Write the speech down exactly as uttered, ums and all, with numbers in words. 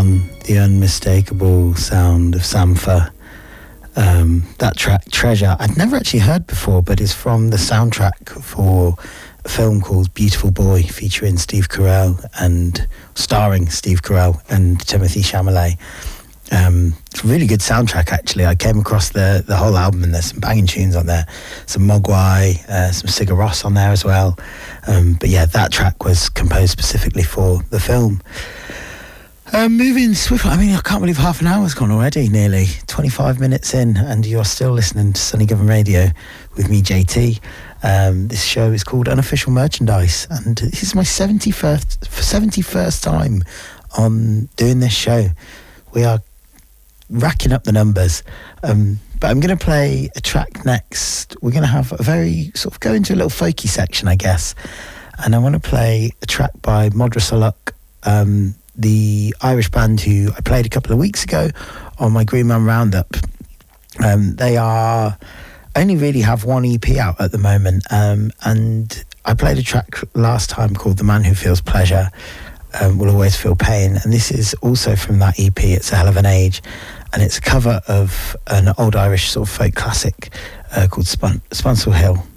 on the unmistakable sound of Sampha. Um, that track, Treasure, I'd never actually heard before, but is from the soundtrack for a film called Beautiful Boy, featuring Steve Carell and starring Steve Carell and Timothée Chalamet. Um, it's a really good soundtrack, actually. I came across the, the whole album, and there's some banging tunes on there. Some Mogwai, uh, some Sigur Rós on there as well. Um, but yeah, that track was composed specifically for the film. Um, moving swiftly, I mean, I can't believe half an hour's gone already, nearly twenty-five minutes in, and you're still listening to Sunny Govan Radio with me, J T. Um, this show is called Unofficial Merchandise, and this is my seventy-first, seventy-first time on doing this show. We are racking up the numbers, um, but I'm going to play a track next. We're going to have a very, sort of go into a little folky section, I guess, and I want to play a track by Modra Soluk, um, the Irish band who I played a couple of weeks ago on my Green Man Roundup. Um, they are only really have one E P out at the moment, um, and I played a track last time called The Man Who Feels Pleasure um, Will Always Feel Pain, and this is also from that E P. It's A Hell of an Age, and it's a cover of an old Irish sort of folk classic uh, called Spun- Spunsel Hill.